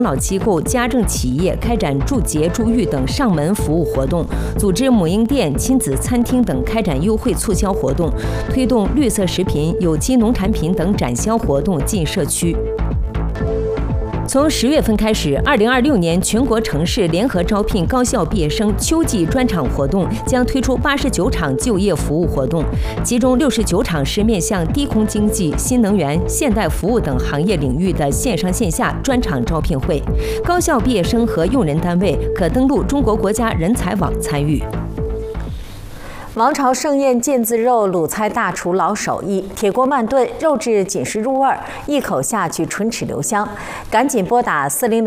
老机构、家政企业开展助洁、助育等上门服务活动，组织母婴店、亲子餐厅等开展优惠促销活动，推动绿色食品、有机农产品等展销活动进社区。从10月份开始，2026年全国城市联合招聘高校毕业生秋季专场活动将推出89场就业服务活动，其中69场是面向低空经济、新能源、现代服务等行业领域的线上线下专场招聘会。高校毕业生和用人单位可登录中国国家人才网参与。 王朝盛宴腱子肉卤菜大厨老手艺，铁锅慢炖，肉质紧实入味儿，一口下去唇齿留香。赶紧拨打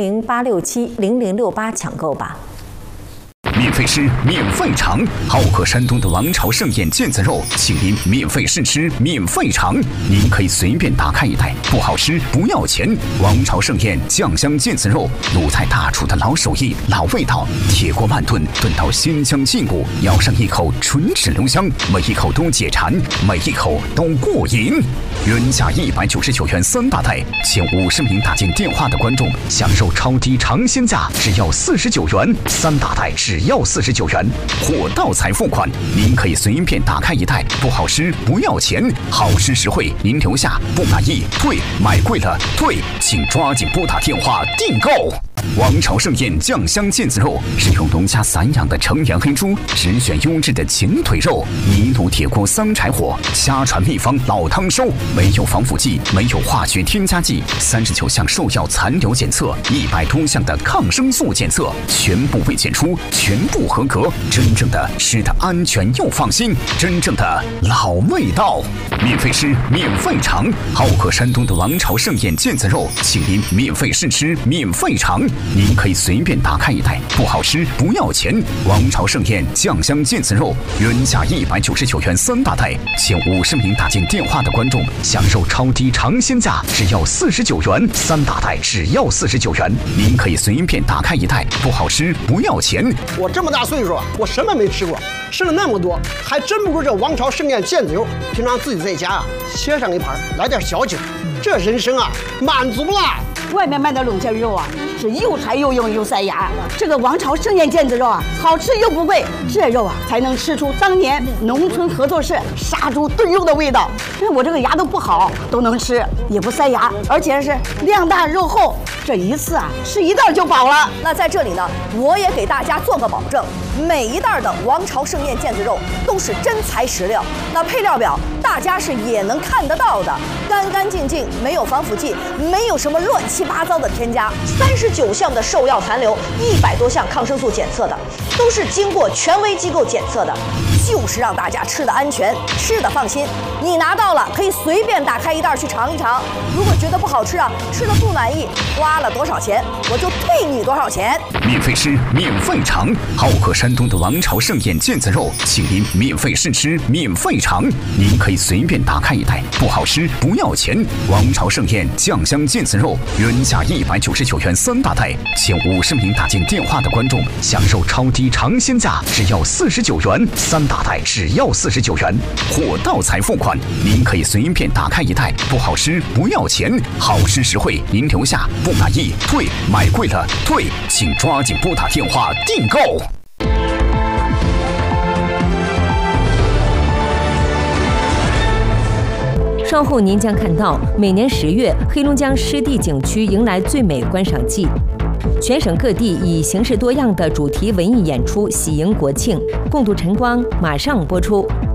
400-867-0068抢购吧。 免费吃，免费尝，好客山东的王朝盛宴腱子肉，请您免费试吃，免费尝。您可以随便打开一袋，不好吃不要钱。王朝盛宴酱香腱子肉，鲁菜大厨的老手艺、老味道，铁锅慢炖，炖到鲜香劲骨，咬上一口唇齿留香，每一口都解馋，每一口都过瘾。原价199元3大袋，前50名打进电话的观众享受超低尝鲜价，只要49元，3大袋只要49元，货到才付款。您可以随便打开一袋，不好吃不要钱，好吃实惠您留下，不满意退，买贵了退，请抓紧拨打电话订购。王朝盛宴酱香腱子肉是用农家散养的成年黑猪，只选优质的前腿肉，泥炉铁锅桑柴火，家传秘方老汤收，没有防腐剂，没有化学添加剂，39项兽药残留检测，100多项的抗生素检测，全部未检出，全部合格，真正的吃的安全又放心，真正的老味道。免费吃，免费尝，好客山东的王朝盛宴腱子肉，请您免费试吃，免费尝。您可以随便打开一袋，不好吃不要钱。王朝盛宴酱香腱子肉，原价199元3大袋，前50名打进电话的观众享受超低尝鲜价，只要49元，3大袋只要49元。您可以随便打开一袋，不好吃不要钱。 我这么大岁数，我什么没吃过，吃了那么多，还真不如这王朝盛宴腱子肉。平常自己在家啊，切上一盘，来点小酒，这人生啊满足了。 外面卖的卤馅肉啊，是又柴又硬又塞牙。这个王朝盛宴腱子肉啊，好吃又不贵，这肉啊才能吃出当年农村合作社杀猪炖肉的味道。我这个牙都不好，都能吃，也不塞牙，而且是量大肉厚，这一次啊吃一袋就饱了。 那在这里呢，我也给大家做个保证，每一袋的王朝盛宴腱子肉都是真材实料。那配料表大家是也能看得到的，干干净净，没有防腐剂，没有什么乱七八糟的添加，39项的兽药残留，100多项抗生素检测的，都是经过权威机构检测的，就是让大家吃的安全，吃的放心。你拿到了可以随便打开一袋去尝一尝，如果觉得不好吃啊，吃的不满意，花了多少钱我就退你多少钱。 免费吃，免费尝，好客山东的王朝盛宴腱子肉，请您免费试吃，免费尝。您可以随便打开一袋，不好吃不要钱。王朝盛宴酱香腱子肉，原价199元3大袋，前50名打进电话的观众享受超低尝鲜价，只要49元，3大袋只要49元，货到才付款。您可以随便打开一袋，不好吃不要钱，好吃实惠您留下，不满意退，买贵了退，请抓紧拨打电话订购。 稍后您将看到，每年10月，黑龙江湿地景区迎来最美观赏季。全省各地以形式多样的主题文艺演出喜迎国庆，共度晨光马上播出。